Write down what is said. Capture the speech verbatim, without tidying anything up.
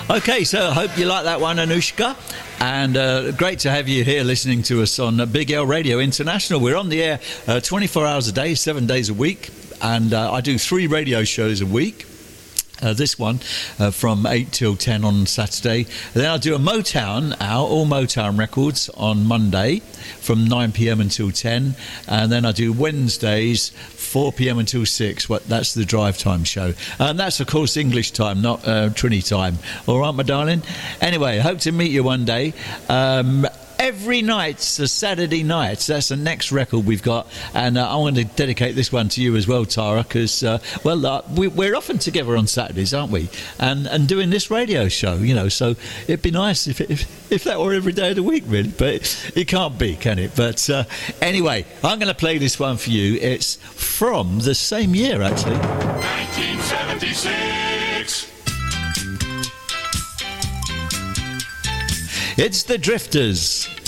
Okay, so I hope you like that one, Anushka. And uh, great to have you here listening to us on uh, Big L Radio International. We're on the air uh, twenty-four hours a day, seven days a week. And uh, I do three radio shows a week. Uh, this one uh, from eight till ten on Saturday. Then I'll do a Motown hour, all Motown records on Monday from nine p.m. until ten. And then I do Wednesdays four p.m. until six. What, that's the drive time show. And that's, of course, English time, not uh, Trini time. All right, my darling? Anyway, hope to meet you one day. Um... Every night's a Saturday night. That's the next record we've got. And uh, I want to dedicate this one to you as well, Tara, because, uh, well, uh, we, we're often together on Saturdays, aren't we? And and doing this radio show, you know, so it'd be nice if if, if that were every day of the week, really. But it, it can't be, can it? But uh, anyway, I'm going to play this one for you. It's from the same year, actually. nineteen seventy-six. It's the Drifters.